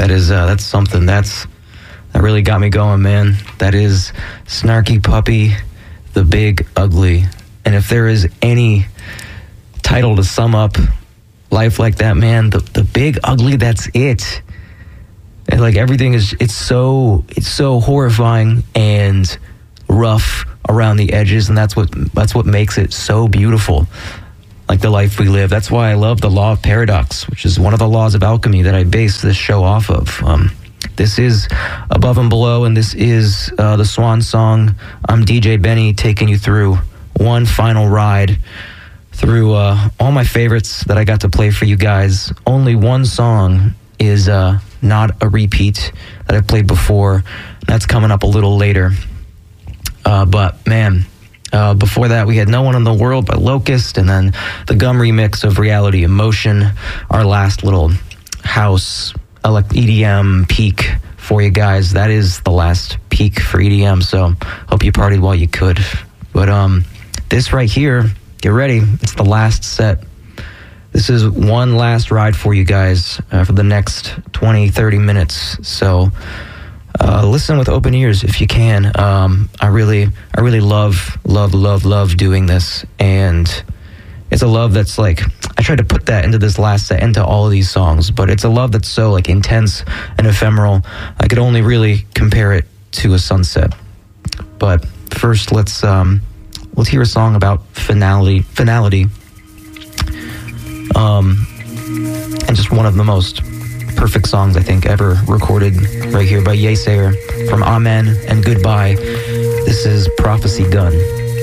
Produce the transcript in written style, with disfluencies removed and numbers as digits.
That's something. That really got me going, man. That is Snarky Puppy, The Big Ugly. And if there is any title to sum up life like that, man, the Big Ugly, that's it. And like everything is, it's so horrifying and rough around the edges, and that's what makes it so beautiful. Like the life we live. That's why I love the law of paradox, which is one of the laws of alchemy that I base this show off of. This is Above and Below, and this is the Swan Song. I'm DJ Benny, taking you through one final ride through all my favorites that I got to play for you guys. Only one song is not a repeat that I've played before. That's coming up a little later. But man, before that we had No One in the World by Locust, and then the Gum remix of Reality Emotion, our last little house EDM peak for you guys. That is the last peak for EDM, so hope you partied while you could. But this right here, get ready, it's the last set. This is one last ride for you guys for the next 20-30 minutes, so listen with open ears if you can. I really love doing this, and it's a love that's like, I tried to put that into this last set, into all of these songs, but it's a love that's so like intense and ephemeral. I could only really compare it to a sunset. But first, let's hear a song about finality, and just one of the most perfect songs I think ever recorded right here by Yeasayer, from Amen and Goodbye. This is Prophecy Gun.